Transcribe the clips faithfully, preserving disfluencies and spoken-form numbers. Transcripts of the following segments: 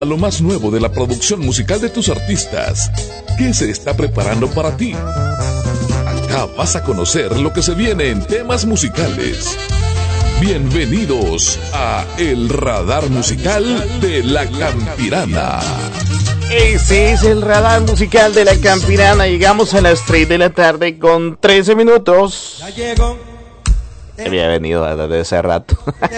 Lo más nuevo de la producción musical de tus artistas. ¿Qué se está preparando para ti? Acá vas a conocer lo que se viene en temas musicales. Bienvenidos a El Radar Musical de La Campirana. Ese es el radar musical de La Campirana. Llegamos a las tres de la tarde con trece minutos. Ya llegó. Había venido desde hace rato.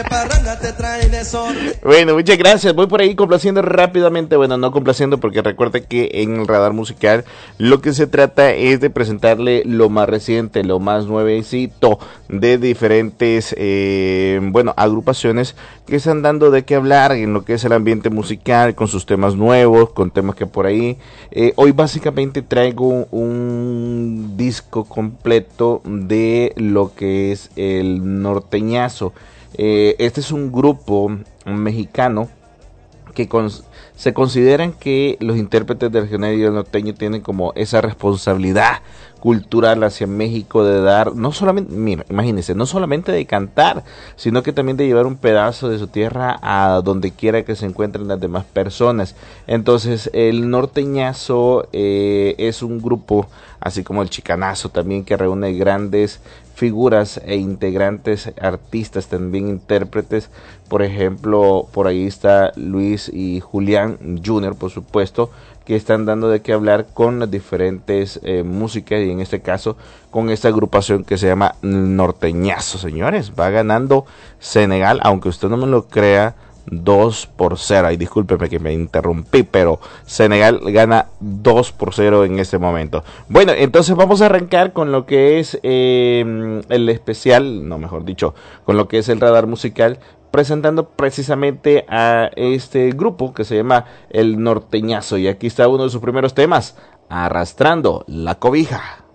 Bueno, muchas gracias. Voy por ahí complaciendo rápidamente. Bueno, no complaciendo porque recuerde que en el radar musical lo que se trata es de presentarle lo más reciente, lo más nuevecito de diferentes, eh, bueno, agrupaciones que están dando de qué hablar en lo que es el ambiente musical, con sus temas nuevos, con temas que por ahí. Eh, hoy básicamente traigo un disco completo de lo que es el Norteñazo. Eh, este es un grupo mexicano que con, se consideran que los intérpretes del regional y del norteño tienen como esa responsabilidad cultural hacia México de dar, no solamente, mira, imagínense, no solamente de cantar, sino que también de llevar un pedazo de su tierra a donde quiera que se encuentren las demás personas. Entonces el Norteñazo eh, es un grupo, así como el Chicanazo también, que reúne grandes figuras e integrantes, artistas, también intérpretes. Por ejemplo, por ahí está Luis y Julián Junior, por supuesto, que están dando de qué hablar con las diferentes eh, músicas, y en este caso con esta agrupación que se llama Norteñazo. Señores, va ganando Senegal, aunque usted no me lo crea, dos por cero. Ay, discúlpeme que me interrumpí, pero Senegal gana dos por cero en este momento. Bueno, entonces vamos a arrancar con lo que es eh, el especial, no, mejor dicho, con lo que es el radar musical, presentando precisamente a este grupo que se llama El Norteñazo. Y aquí está uno de sus primeros temas, Arrastrando la Cobija.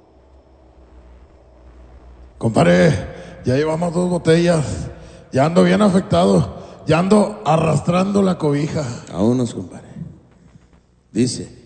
Compadre, ya llevamos dos botellas, ya ando bien afectado, ya ando arrastrando la cobija. A unos, compadre. Dice.